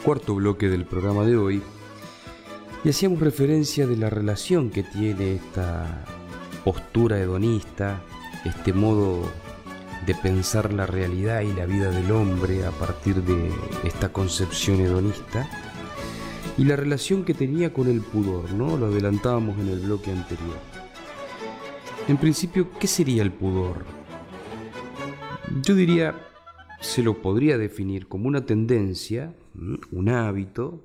cuarto bloque del programa de hoy y hacíamos referencia de la relación que tiene esta postura hedonista, este modo de pensar la realidad y la vida del hombre a partir de esta concepción hedonista y la relación que tenía con el pudor, ¿no? Lo adelantábamos en el bloque anterior. En principio, ¿qué sería el pudor? Yo diría, se lo podría definir como una tendencia, un hábito,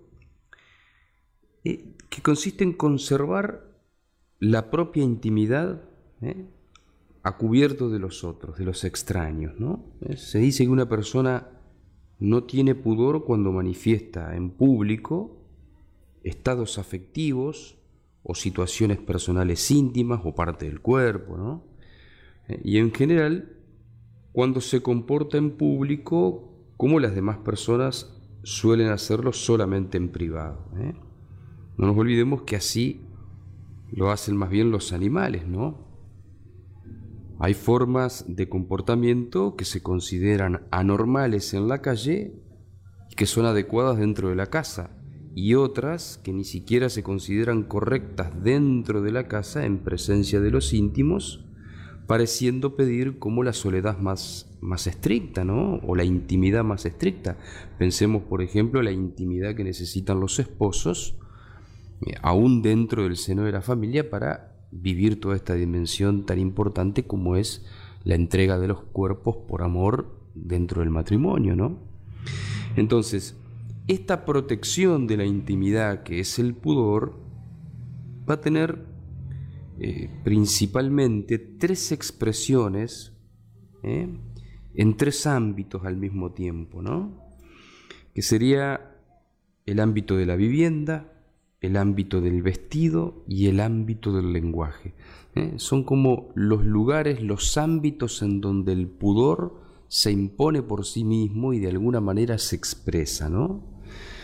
que consiste en conservar la propia intimidad a cubierto de los otros, de los extraños, ¿no? Se dice que una persona no tiene pudor cuando manifiesta en público estados afectivos o situaciones personales íntimas o parte del cuerpo, ¿no? Y en general, cuando se comporta en público como las demás personas suelen hacerlo solamente en privado, ¿eh? No nos olvidemos que así lo hacen más bien los animales, ¿no? Hay formas de comportamiento que se consideran anormales en la calle y que son adecuadas dentro de la casa, y otras que ni siquiera se consideran correctas dentro de la casa en presencia de los íntimos, pareciendo pedir como la soledad más estricta, ¿no? O la intimidad más estricta. Pensemos, por ejemplo, la intimidad que necesitan los esposos, aún dentro del seno de la familia, para vivir toda esta dimensión tan importante como es la entrega de los cuerpos por amor dentro del matrimonio, ¿no? Entonces, esta protección de la intimidad que es el pudor va a tener principalmente tres expresiones en tres ámbitos al mismo tiempo, ¿no? Que sería el ámbito de la vivienda, el ámbito del vestido y el ámbito del lenguaje. Son como los lugares, los ámbitos en donde el pudor se impone por sí mismo y de alguna manera se expresa, ¿no?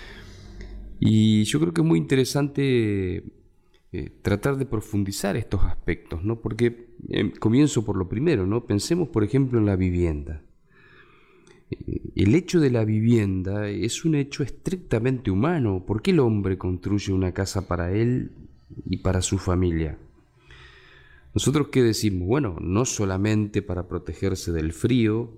Y yo creo que es muy interesante tratar de profundizar estos aspectos, ¿no? Porque comienzo por lo primero, ¿no? Pensemos, por ejemplo, en la vivienda. El hecho de la vivienda es un hecho estrictamente humano. ¿Por qué el hombre construye una casa para él y para su familia? ¿Nosotros qué decimos? Bueno, no solamente para protegerse del frío,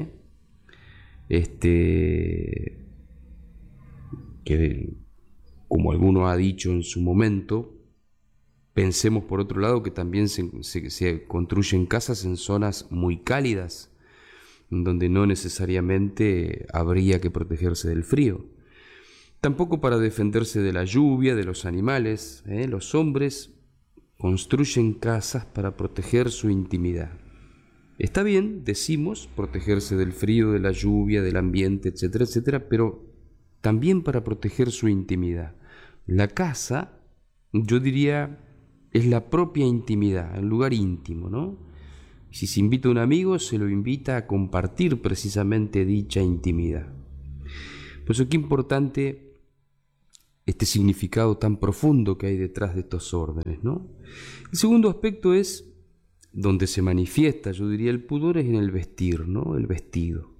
que como alguno ha dicho en su momento, pensemos por otro lado que también se construyen casas en zonas muy cálidas, donde no necesariamente habría que protegerse del frío. Tampoco para defenderse de la lluvia, de los animales. Los hombres construyen casas para proteger su intimidad. Está bien, decimos, protegerse del frío, de la lluvia, del ambiente, etcétera, etcétera, pero también para proteger su intimidad. La casa, yo diría, es la propia intimidad, el lugar íntimo, ¿no? Si se invita a un amigo, se lo invita a compartir precisamente dicha intimidad. Por eso qué importante este significado tan profundo que hay detrás de estos órdenes, ¿no? El segundo aspecto es donde se manifiesta, yo diría, el pudor es en el vestir, ¿no? El vestido.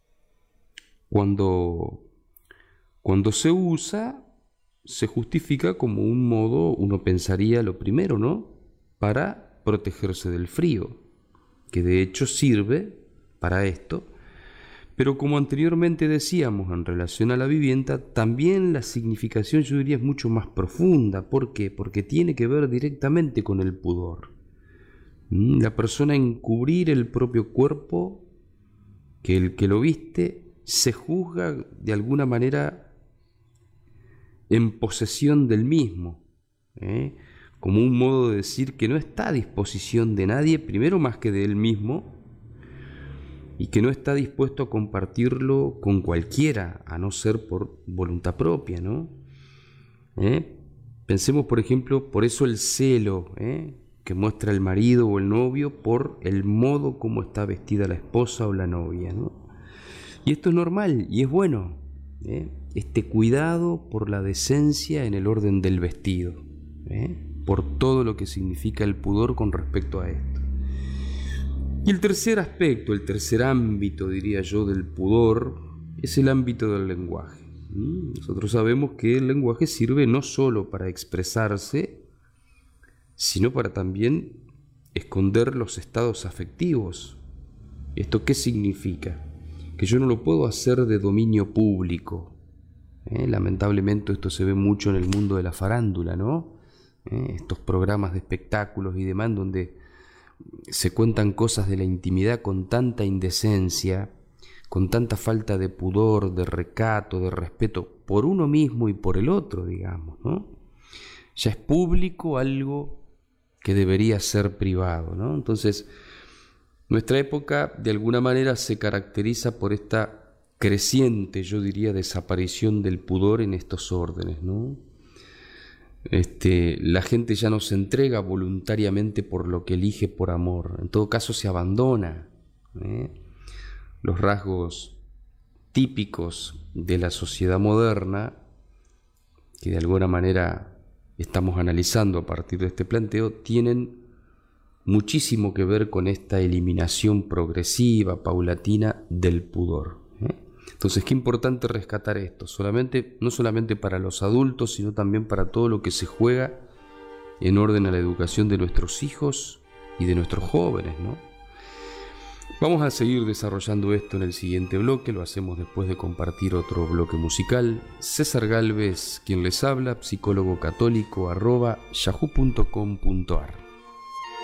Cuando se usa, se justifica como un modo, uno pensaría lo primero, ¿no? Para protegerse del frío, que de hecho sirve para esto, pero como anteriormente decíamos en relación a la vivienda, también la significación, yo diría, es mucho más profunda. ¿Por qué? Porque tiene que ver directamente con el pudor. La persona encubrir el propio cuerpo, que el que lo viste se juzga de alguna manera en posesión del mismo, como un modo de decir que no está a disposición de nadie, primero más que de él mismo, y que no está dispuesto a compartirlo con cualquiera, a no ser por voluntad propia, ¿no? Pensemos, por ejemplo, por eso el celo que muestra el marido o el novio por el modo como está vestida la esposa o la novia, ¿no? Y esto es normal y es bueno, este cuidado por la decencia en el orden del vestido, por todo lo que significa el pudor con respecto a esto. Y el tercer aspecto, el tercer ámbito, diría yo, del pudor, es el ámbito del lenguaje. Nosotros sabemos que el lenguaje sirve no solo para expresarse, sino para también esconder los estados afectivos. ¿Esto qué significa? Que yo no lo puedo hacer de dominio público. Lamentablemente esto se ve mucho en el mundo de la farándula, ¿no? Estos programas de espectáculos y demás donde se cuentan cosas de la intimidad con tanta indecencia, con tanta falta de pudor, de recato, de respeto por uno mismo y por el otro, digamos, ¿no? Ya es público algo que debería ser privado, ¿no? Entonces, nuestra época de alguna manera se caracteriza por esta creciente, yo diría, desaparición del pudor en estos órdenes, ¿no? La gente ya no se entrega voluntariamente por lo que elige por amor, en todo caso se abandona. Los rasgos típicos de la sociedad moderna, que de alguna manera estamos analizando a partir de este planteo, tienen muchísimo que ver con esta eliminación progresiva, paulatina del pudor. Entonces, qué importante rescatar esto, no solamente para los adultos, sino también para todo lo que se juega en orden a la educación de nuestros hijos y de nuestros jóvenes, ¿no? Vamos a seguir desarrollando esto en el siguiente bloque, lo hacemos después de compartir otro bloque musical. César Gálvez, quien les habla, psicólogo católico, @yahoo.com.ar.